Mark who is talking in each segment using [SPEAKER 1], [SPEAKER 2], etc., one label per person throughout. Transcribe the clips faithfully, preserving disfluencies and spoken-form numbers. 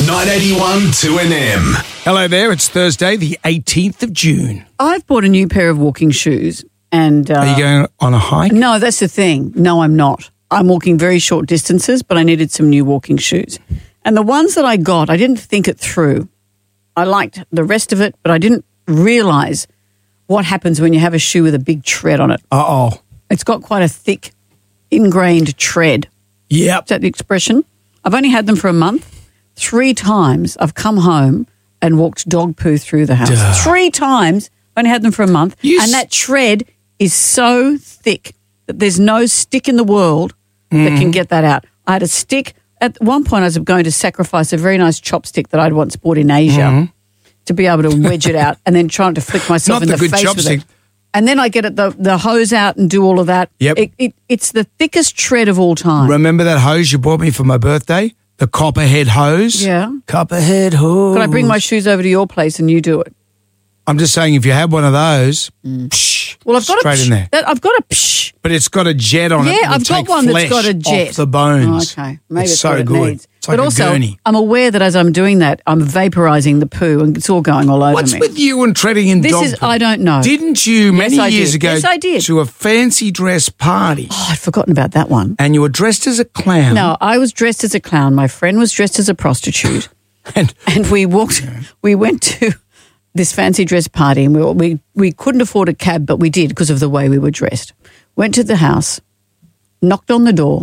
[SPEAKER 1] nine eighty-one two N M.
[SPEAKER 2] Hello there, it's Thursday, the eighteenth of June.
[SPEAKER 3] I've bought a new pair of walking shoes and... Uh,
[SPEAKER 2] Are you going on a hike?
[SPEAKER 3] No, that's the thing. No, I'm not. I'm walking very short distances, but I needed some new walking shoes. And the ones that I got, I didn't think it through. I liked the rest of it, but I didn't realise what happens when you have a shoe with a big tread on it.
[SPEAKER 2] Uh-oh.
[SPEAKER 3] It's got quite a thick, ingrained tread.
[SPEAKER 2] Yep.
[SPEAKER 3] Is that the expression? I've only had them for a month. Three times I've come home and walked dog poo through the house.
[SPEAKER 2] Duh.
[SPEAKER 3] Three times. I've only had them for a month.
[SPEAKER 2] You
[SPEAKER 3] and
[SPEAKER 2] s-
[SPEAKER 3] that tread is so thick that there's no stick in the world
[SPEAKER 2] Mm.
[SPEAKER 3] that can get that out. I had a stick. At one point I was going to sacrifice a very nice chopstick that I'd once bought in Asia
[SPEAKER 2] Mm-hmm.
[SPEAKER 3] to be able to wedge it out and then trying to flick myself
[SPEAKER 2] Not
[SPEAKER 3] in
[SPEAKER 2] the
[SPEAKER 3] the,
[SPEAKER 2] good
[SPEAKER 3] face with
[SPEAKER 2] chopstick.
[SPEAKER 3] it. And then I get it, the, the hose out and do all of that.
[SPEAKER 2] Yep.
[SPEAKER 3] It, it, it's the thickest tread of all time.
[SPEAKER 2] Remember that hose you bought me for my birthday? The copperhead hose?
[SPEAKER 3] Yeah.
[SPEAKER 2] Copperhead hose.
[SPEAKER 3] Could I bring my shoes over to your place and you do it?
[SPEAKER 2] I'm just saying, if you had one of those, psh,
[SPEAKER 3] Well, I've got
[SPEAKER 2] straight
[SPEAKER 3] a psh,
[SPEAKER 2] in there.
[SPEAKER 3] That, I've got a psh.
[SPEAKER 2] But it's got a jet on it.
[SPEAKER 3] Yeah,
[SPEAKER 2] that will
[SPEAKER 3] I've got
[SPEAKER 2] take
[SPEAKER 3] one that's got
[SPEAKER 2] flesh
[SPEAKER 3] a jet.
[SPEAKER 2] off the bones.
[SPEAKER 3] Oh, okay, maybe
[SPEAKER 2] it's
[SPEAKER 3] it's
[SPEAKER 2] so
[SPEAKER 3] what it
[SPEAKER 2] good.
[SPEAKER 3] needs.
[SPEAKER 2] It's like
[SPEAKER 3] but
[SPEAKER 2] a
[SPEAKER 3] also,
[SPEAKER 2] gurney.
[SPEAKER 3] I'm aware that as I'm doing that, I'm vaporising the poo and it's all going all over
[SPEAKER 2] What's
[SPEAKER 3] me.
[SPEAKER 2] with you and treading in
[SPEAKER 3] This
[SPEAKER 2] dog
[SPEAKER 3] is,
[SPEAKER 2] poo?
[SPEAKER 3] I don't know.
[SPEAKER 2] Didn't you many
[SPEAKER 3] I
[SPEAKER 2] years
[SPEAKER 3] did.
[SPEAKER 2] ago
[SPEAKER 3] Yes, I did.
[SPEAKER 2] to a fancy dress party
[SPEAKER 3] Oh, I'd forgotten about that one.
[SPEAKER 2] and you were dressed as a clown?
[SPEAKER 3] No, I was dressed as a clown. My friend was dressed as a prostitute.
[SPEAKER 2] And
[SPEAKER 3] And we walked, we went to this fancy dress party and we, were- we, we couldn't afford a cab, but we did because of the way we were dressed. Went to the house, knocked on the door,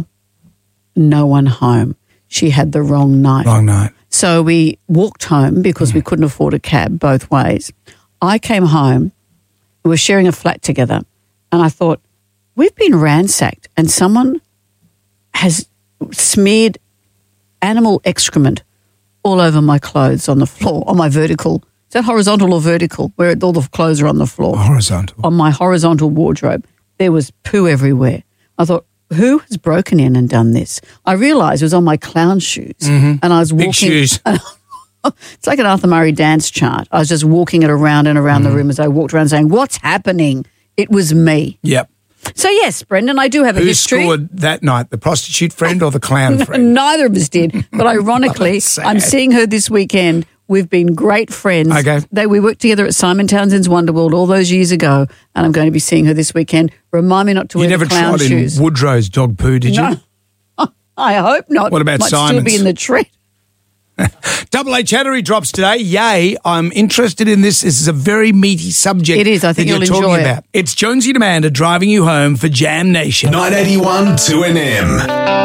[SPEAKER 3] no one home. She had the wrong night.
[SPEAKER 2] long night.
[SPEAKER 3] So we walked home because we couldn't afford a cab both ways. I came home, we were sharing a flat together, and I thought, we've been ransacked and someone has smeared animal excrement all over my clothes on the floor, on my vertical. Is that horizontal or vertical? Where all the clothes are on the floor.
[SPEAKER 2] Horizontal.
[SPEAKER 3] On my horizontal wardrobe. There was poo everywhere. I thought, who has broken in and done this? I realised it was on my clown shoes. And I was walking.
[SPEAKER 2] Big shoes.
[SPEAKER 3] It's like an Arthur Murray dance chart. I was just walking it around and around the room as I walked around saying, what's happening? It was me.
[SPEAKER 2] Yep.
[SPEAKER 3] So yes, Brendan, I do have a
[SPEAKER 2] Who
[SPEAKER 3] history.
[SPEAKER 2] scored that night, the prostitute friend or the clown friend?
[SPEAKER 3] Neither of us did. But ironically,
[SPEAKER 2] That's sad.
[SPEAKER 3] I'm seeing her this weekend. We've been great friends.
[SPEAKER 2] Okay.
[SPEAKER 3] They, we worked together at Simon Townsend's Wonderworld all those years ago, and I'm going to be seeing her this weekend. Remind me not to
[SPEAKER 2] You
[SPEAKER 3] wear
[SPEAKER 2] never
[SPEAKER 3] the clown
[SPEAKER 2] tried
[SPEAKER 3] shoes.
[SPEAKER 2] in Woodrow's dog poo, did you?
[SPEAKER 3] No. I hope not.
[SPEAKER 2] What about
[SPEAKER 3] Might still
[SPEAKER 2] Simon's?
[SPEAKER 3] be in the tread.
[SPEAKER 2] Double A Chattery drops today. Yay, I'm interested in this. This is a very meaty subject.
[SPEAKER 3] It is. I think
[SPEAKER 2] that
[SPEAKER 3] you'll
[SPEAKER 2] you're talking
[SPEAKER 3] enjoy it.
[SPEAKER 2] about. It's Jonesy and Amanda driving you home for Jam Nation.
[SPEAKER 1] nine eighty-one two N M.